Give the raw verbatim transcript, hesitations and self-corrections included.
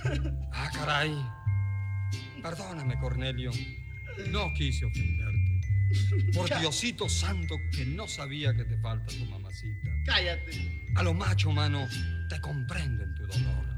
Ah, caray. Perdóname, Cornelio. No quise ofenderte. Por Diosito santo que no sabía que te falta tu mamacita. Cállate. A lo macho, mano, te comprendo en tu dolor.